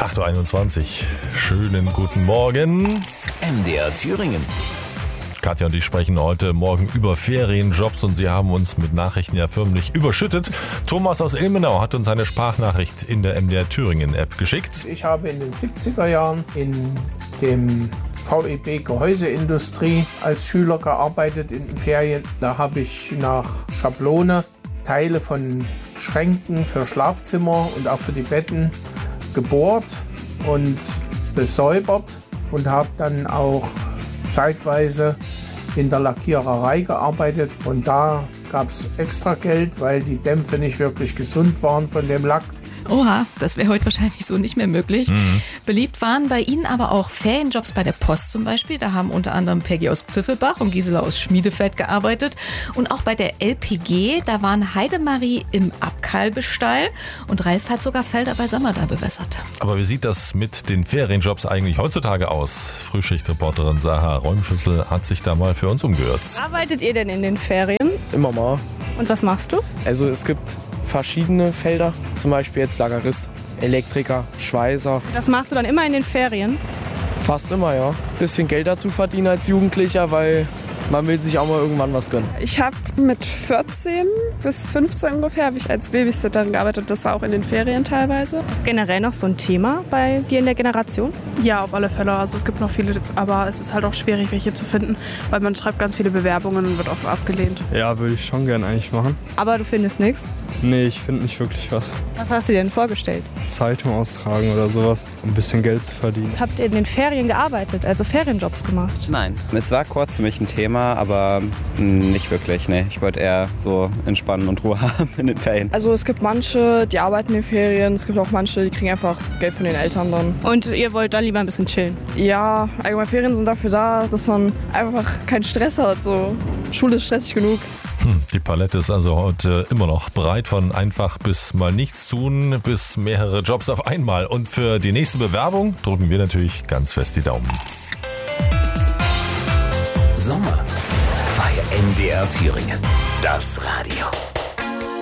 8.21 Uhr. Schönen guten Morgen. MDR Thüringen. Katja und ich sprechen heute Morgen über Ferienjobs und Sie haben uns mit Nachrichten ja förmlich überschüttet. Thomas aus Ilmenau hat uns eine Sprachnachricht in der MDR Thüringen App geschickt. Ich habe in den 70er Jahren in dem VEB Gehäuseindustrie als Schüler gearbeitet in den Ferien. Da habe ich nach Schablone Teile von Schränken für Schlafzimmer und auch für die Betten gebohrt und besäubert und habe dann auch zeitweise in der Lackiererei gearbeitet und da gab es extra Geld, weil die Dämpfe nicht wirklich gesund waren von dem Lack. Oha, das wäre heute wahrscheinlich so nicht mehr möglich. Beliebt waren bei Ihnen aber auch Ferienjobs bei der Post zum Beispiel. Da haben unter anderem Peggy aus Pfiffelbach und Gisela aus Schmiedefeld gearbeitet. Und auch bei der LPG, da waren Heidemarie im Abkalbestall und Ralf hat sogar Felder bei Sommer da bewässert. Aber wie sieht das mit den Ferienjobs eigentlich heutzutage aus? Frühschichtreporterin Sarah Räumschüssel hat sich da mal für uns umgehört. Arbeitet ihr denn in den Ferien? Immer mal. Und was machst du? Also es gibt verschiedene Felder, zum Beispiel jetzt Lagerist, Elektriker, Schweißer. Das machst du dann immer in den Ferien? Fast immer, ja. Bisschen Geld dazu verdienen als Jugendlicher, weil man will sich auch mal irgendwann was gönnen. Ich habe mit 14 bis 15 ungefähr habe ich als Babysitterin gearbeitet. Das war auch in den Ferien teilweise. Ist generell noch so ein Thema bei dir in der Generation? Ja, auf alle Fälle. Also es gibt noch viele, aber es ist halt auch schwierig, welche zu finden, weil man schreibt ganz viele Bewerbungen und wird oft abgelehnt. Ja, würde ich schon gern eigentlich machen. Aber du findest nichts? Nee, ich finde nicht wirklich was. Was hast du dir denn vorgestellt? Zeitung austragen oder sowas, um ein bisschen Geld zu verdienen. Habt ihr in den Ferien gearbeitet, also Ferienjobs gemacht? Nein, es war kurz für mich ein Thema, aber nicht wirklich. Nee. Ich wollte eher so entspannen und Ruhe haben in den Ferien. Also es gibt manche, die arbeiten in den Ferien, es gibt auch manche, die kriegen einfach Geld von den Eltern dann. Und ihr wollt dann lieber ein bisschen chillen? Ja, allgemein Ferien sind dafür da, dass man einfach keinen Stress hat. So. Schule ist stressig genug. Die Palette ist also heute immer noch breit, von einfach bis mal nichts tun, bis mehrere Jobs auf einmal. Und für die nächste Bewerbung drücken wir natürlich ganz fest die Daumen. Sommer bei MDR Thüringen. Das Radio.